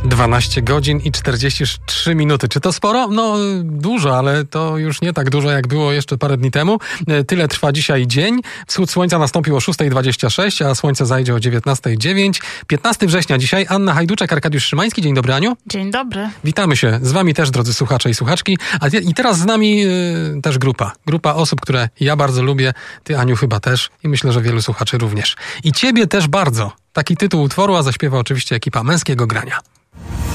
12 godzin i 43 minuty. Czy to sporo? No dużo, ale to już nie tak dużo, jak było jeszcze parę dni temu. Tyle trwa dzisiaj dzień. Wschód słońca nastąpił o 6:26, a słońce zajdzie o 19:09. 15 września dzisiaj. Anna Hajduczek, Arkadiusz Szymański. Dzień dobry, Aniu. Dzień dobry. Witamy się z wami też, drodzy słuchacze i słuchaczki. I teraz z nami też grupa osób, które ja bardzo lubię. Ty, Aniu, chyba też. I myślę, że wielu słuchaczy również. I ciebie też bardzo. Taki tytuł utworu, a zaśpiewa oczywiście ekipa Męskiego Grania.